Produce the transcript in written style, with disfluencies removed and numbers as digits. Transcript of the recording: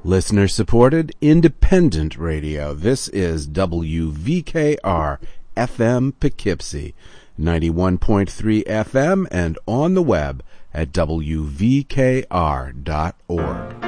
Listener-supported, independent radio. This is WVKR FM Poughkeepsie, 91.3 FM, and on the web at WVKR.org.